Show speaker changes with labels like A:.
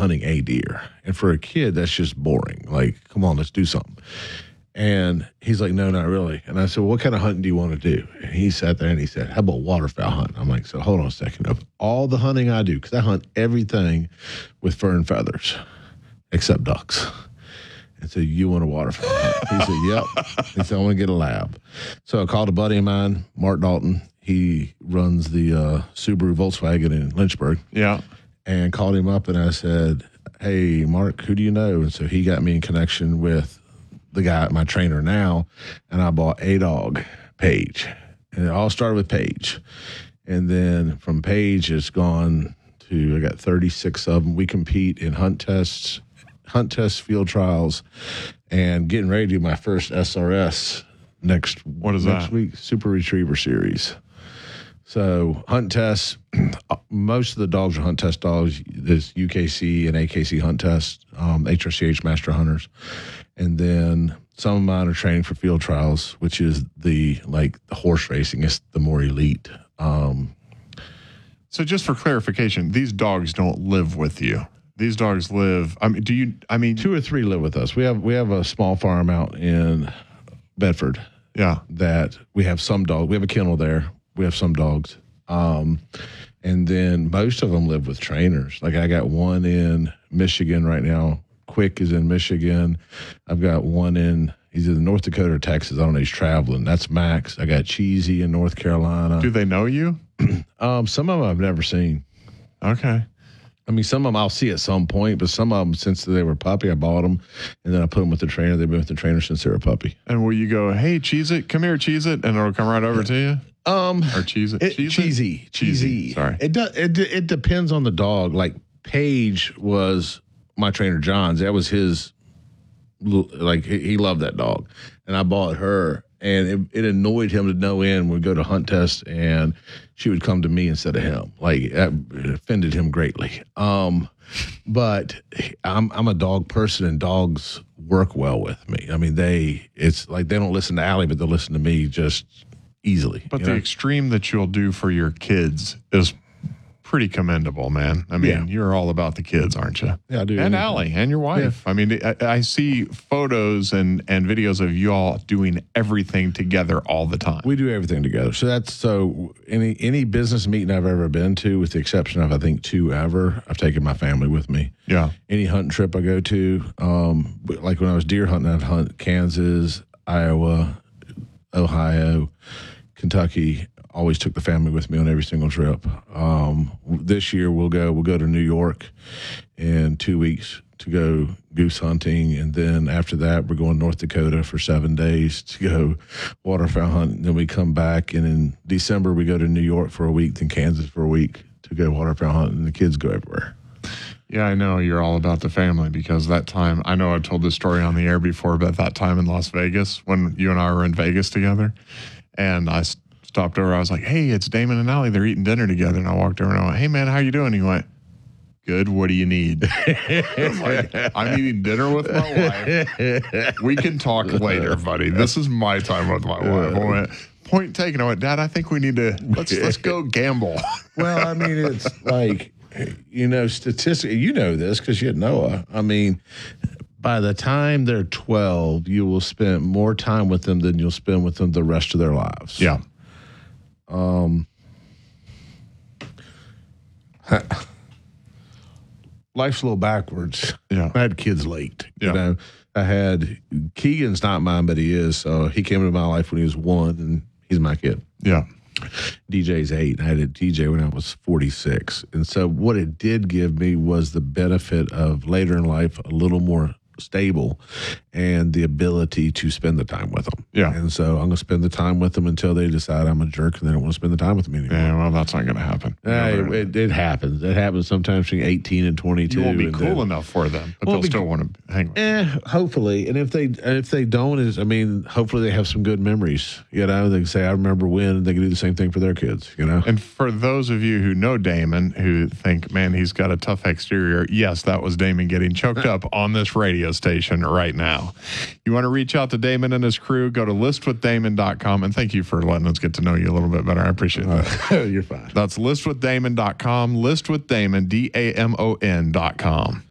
A: hunting a deer. And for a kid, that's just boring. Like, come on, let's do something. And he's like, no, not really. And I said, well, what kind of hunting do you want to do? And he sat there and he said, how about waterfowl hunting? I'm like, so hold on a second. Of all the hunting I do, because I hunt everything with fur and feathers except ducks. And so you want a waterfowl hunt? He said, yep. He said, I want to get a lab. So I called a buddy of mine, Mark Dalton. He runs the Subaru Volkswagen in Lynchburg.
B: Yeah.
A: And called him up and I said, hey, Mark, who do you know? And so he got me in connection with the guy, my trainer now, and I bought a dog, Paige. And it all started with Paige. And then from Paige, it's gone to, I got 36 of them. We compete in hunt tests, field trials, and getting ready to do my first SRS next week, Super Retriever Series. So hunt tests, most of the dogs are hunt test dogs. There's UKC and AKC hunt tests, HRCH Master Hunters. And then some of mine are training for field trials, which is the horse racing. It's the more elite.
B: So just for clarification, these dogs don't live with you. These dogs live.
A: Two or three live with us. We have a small farm out in Bedford.
B: Yeah.
A: That we have some dogs. We have a kennel there. We have some dogs. And then most of them live with trainers. Like I got one in Michigan right now. Quick is in Michigan. I've got one he's in North Dakota or Texas. I don't know. He's traveling. That's Max. I got Cheesy in North Carolina.
B: Do they know you?
A: Some of them I've never seen.
B: Okay.
A: I mean, some of them I'll see at some point, but some of them, since they were puppy, I bought them, and then I put them with the trainer. They've been with the trainer since they were a puppy.
B: And will you go, hey, Cheez-It, come here, Cheez-It, and it'll come right over to you? Or Cheez-It?
A: Cheesy.
B: Sorry.
A: It depends on the dog. Like, Paige was my trainer John's. That was his, like, he loved that dog. And I bought her, and it annoyed him to no end when we go to hunt tests, and she would come to me instead of him. Like, it offended him greatly. But I'm a dog person, and dogs work well with me. I mean, it's like they don't listen to Allie, but they'll listen to me just easily.
B: But the extreme that you'll do for your kids is pretty commendable, man. I mean, You're all about the kids, aren't you?
A: Yeah, I do.
B: And Allie and your wife. Yeah. I mean, I see photos and videos of you all doing everything together all the time.
A: We do everything together. So any business meeting I've ever been to, with the exception of I think 2 ever, I've taken my family with me.
B: Yeah.
A: Any hunting trip I go to, like when I was deer hunting, I'd hunt Kansas, Iowa, Ohio, Kentucky. Always took the family with me on every single trip. This year we'll go to New York in 2 weeks to go goose hunting, and then after that we're going to North Dakota for 7 days to go waterfowl hunting. Then we come back, and in December we go to New York for a week, then Kansas for a week to go waterfowl hunting, and the kids go everywhere.
B: Yeah, I know you're all about the family, because that time, I know I've told this story on the air before, but that time in Las Vegas when you and I were in Vegas together, and I stopped over. I was like, hey, it's Damon and Allie. They're eating dinner together. And I walked over and I went, hey, man, how you doing? He went, good. What do you need? I was like, I'm eating dinner with my wife. We can talk later, buddy. This is my time with my wife. I went, point taken. I went, Dad, I think we need to, let's go gamble.
A: Well, I mean, it's like, statistically, you know this because you had Noah. I mean, by the time they're 12, you will spend more time with them than you'll spend with them the rest of their lives.
B: Yeah.
A: Life's a little backwards.
B: Yeah.
A: I had kids late.
B: Yeah.
A: I had Keegan's not mine, but he is. So he came into my life when he was 1, and he's my kid.
B: Yeah.
A: DJ's 8. I had a DJ when I was 46. And so what it did give me was the benefit of later in life a little more stable and the ability to spend the time with them.
B: Yeah.
A: And so I'm going to spend the time with them until they decide I'm a jerk and they don't want to spend the time with me anymore.
B: Yeah, well, that's not going to happen.
A: It happens. It happens sometimes between 18 and 22.
B: You won't be cool enough for them, but they'll still want to hang with
A: hopefully. And if they don't, hopefully they have some good memories. They can say, I remember when, and they can do the same thing for their kids, And
B: for those of you who know Damon, who think, man, he's got a tough exterior, yes, that was Damon getting choked up on this radio station right now. You want to reach out to Damon and his crew, go to listwithdamon.com, and thank you for letting us get to know you a little bit better. I appreciate that.
A: You're fine.
B: That's listwithdamon.com, listwithdamon, DAMON.com.